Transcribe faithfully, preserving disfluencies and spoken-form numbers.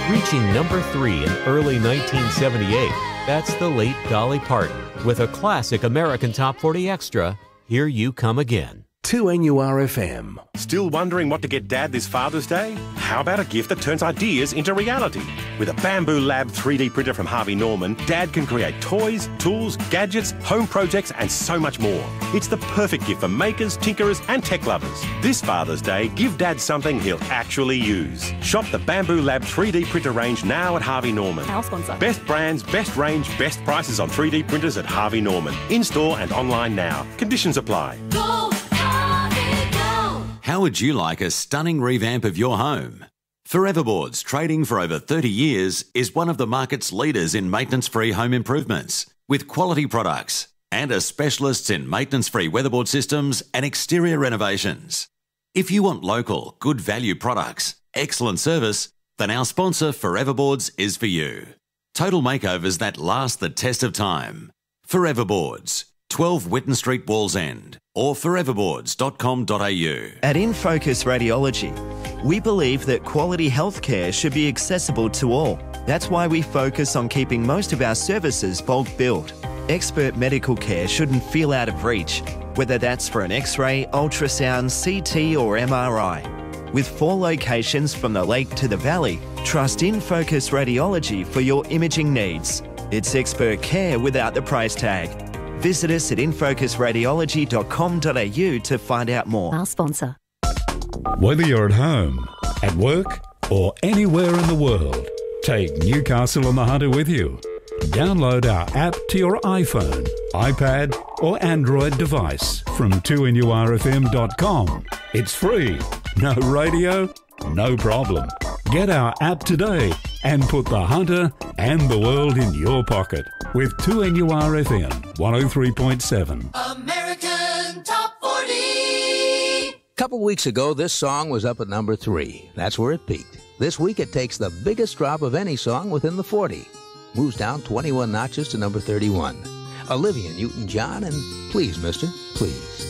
Reaching number three in early nineteen seventy-eight, that's the late Dolly Parton. With a classic American Top forty Extra, Here You Come Again. two N U R F M. Still wondering what to get Dad this Father's Day? How about a gift that turns ideas into reality? With a Bamboo Lab three D printer from Harvey Norman, Dad can create toys, tools, gadgets, home projects, and so much more. It's the perfect gift for makers, tinkerers, and tech lovers. This Father's Day, give Dad something he'll actually use. Shop the Bamboo Lab three D printer range now at Harvey Norman. Our sponsor. Best brands, best range, best prices on three D printers at Harvey Norman. In-store and online now. Conditions apply. Go! How would you like a stunning revamp of your home? Foreverboards, trading for over thirty years, is one of the market's leaders in maintenance-free home improvements, with quality products and are specialists in maintenance-free weatherboard systems and exterior renovations. If you want local, good value products, excellent service, then our sponsor Foreverboards is for you. Total makeovers that last the test of time. Foreverboards, twelve Whitton Street, Wallsend, or foreverboards dot com dot a u. At InFocus Radiology, we believe that quality healthcare should be accessible to all. That's why we focus on keeping most of our services bulk billed. Expert medical care shouldn't feel out of reach, whether that's for an X-ray, ultrasound, C T or M R I. With four locations from the lake to the valley, trust InFocus Radiology for your imaging needs. It's expert care without the price tag. Visit us at infocus radiology dot com dot a u to find out more. Our sponsor. Whether you're at home, at work, or anywhere in the world, take Newcastle on the Hunter with you. Download our app to your iPhone, iPad, or Android device from two N U R F M dot com. It's free. No radio? No problem. Get our app today and put the Hunter and the world in your pocket with two N U R F M one oh three point seven. American Top forty. A couple weeks ago, this song was up at number three. That's where it peaked. This week, it takes the biggest drop of any song within the forty. Moves down twenty-one notches to number thirty-one. Olivia Newton-John and Please, Mister, Please.